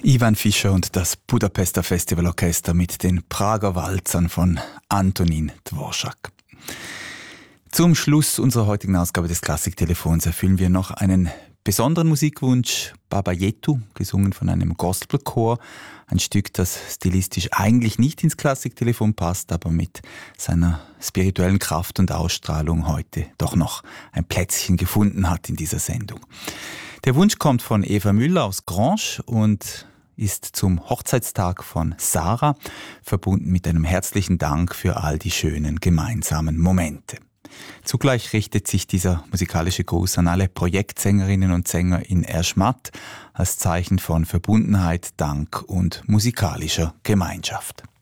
Ivan Fischer und das Budapester Festivalorchester mit den Prager Walzern von Antonín Dvořák. Zum Schluss unserer heutigen Ausgabe des Klassiktelefons erfüllen wir noch einen besonderen Musikwunsch, Baba Yetu, gesungen von einem Gospelchor. Ein Stück, das stilistisch eigentlich nicht ins Klassiktelefon passt, aber mit seiner spirituellen Kraft und Ausstrahlung heute doch noch ein Plätzchen gefunden hat in dieser Sendung. Der Wunsch kommt von Eva Müller aus Grange und ist zum Hochzeitstag von Sarah, verbunden mit einem herzlichen Dank für all die schönen gemeinsamen Momente. Zugleich richtet sich dieser musikalische Gruß an alle Projektsängerinnen und Sänger in Erschmatt als Zeichen von Verbundenheit, Dank und musikalischer Gemeinschaft.